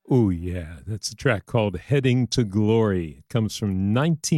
Oh, yeah. That's a track called Heading to Glory. It comes from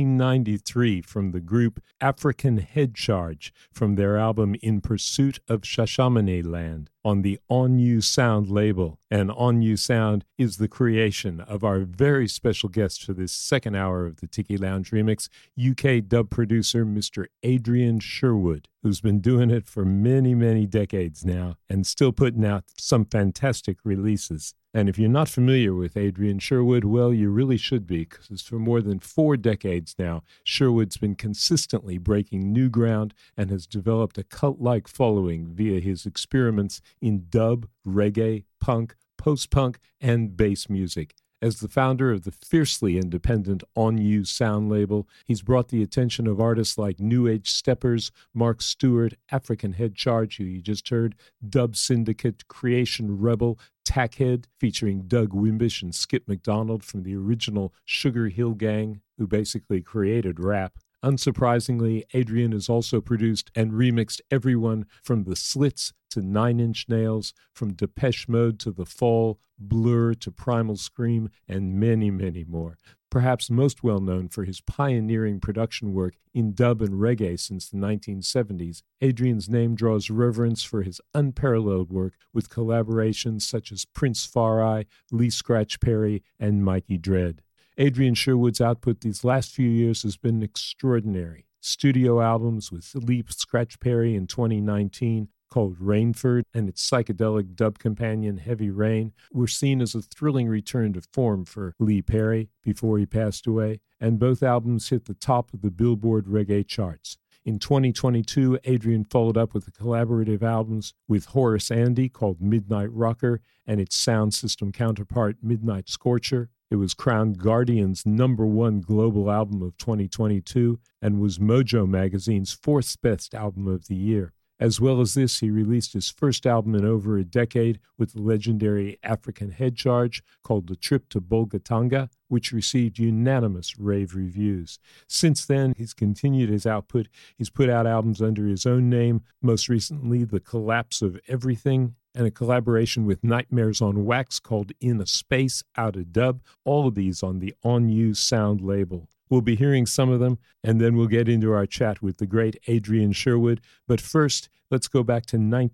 1993 from the group African Head Charge from their album In Pursuit of Shashamane Land on the On You Sound label. And On You Sound is the creation of our very special guest for this second hour of the Tiki Lounge Remix, UK dub producer Mr. Adrian Sherwood, who's been doing it for many, many decades now and still putting out some fantastic releases. And if you're not familiar with Adrian Sherwood, well, you really should be, because for more than 4 decades now, Sherwood's been consistently breaking new ground and has developed a cult-like following via his experiments in dub, reggae, punk, post-punk, and bass music. As the founder of the fiercely independent On You Sound label, he's brought the attention of artists like New Age Steppers, Mark Stewart, African Head Charge, who you just heard, Dub Syndicate, Creation Rebel, Tackhead, featuring Doug Wimbish and Skip McDonald from the original Sugar Hill Gang, who basically created rap. Unsurprisingly, Adrian has also produced and remixed everyone from The Slits to Nine Inch Nails, from Depeche Mode to The Fall, Blur to Primal Scream, and many, many more. Perhaps most well known for his pioneering production work in dub and reggae since the 1970s, Adrian's name draws reverence for his unparalleled work with collaborations such as Prince Far-I, Lee Scratch Perry, and Mikey Dread. Adrian Sherwood's output these last few years has been extraordinary. Studio albums with Lee Scratch Perry in 2019, called Rainford, and its psychedelic dub companion Heavy Rain were seen as a thrilling return to form for Lee Perry before he passed away, and both albums hit the top of the Billboard reggae charts. In 2022, Adrian followed up with the collaborative albums with Horace Andy called Midnight Rocker and its sound system counterpart Midnight Scorcher. It was crowned Guardian's #1 global album of 2022 and was Mojo Magazine's 4th best album of the year. As well as this, he released his first album in over a decade with the legendary African Head Charge called The Trip to Bolgatanga, which received unanimous rave reviews. Since then, he's continued his output. He's put out albums under his own name, most recently The Collapse of Everything, and a collaboration with Nightmares on Wax called In a Space Out of Dub, all of these on the On You Sound label. We'll be hearing some of them, and then we'll get into our chat with the great Adrian Sherwood. But first, let's go back to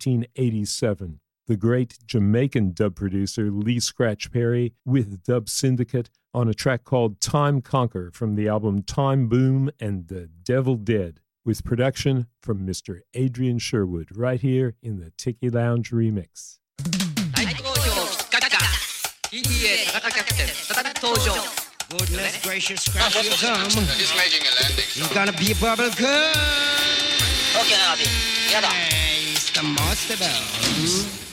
1987. The great Jamaican dub producer Lee Scratch Perry with Dub Syndicate on a track called Time Conquer from the album Time Boom and The Devil Dead, with production from Mr. Adrian Sherwood right here in the Tiki Lounge Remix. Goodness gracious, scratch your gum. He's making a landing. He's gonna be a bubble gum. Okay, Abby. Hey, it's the Master Bones.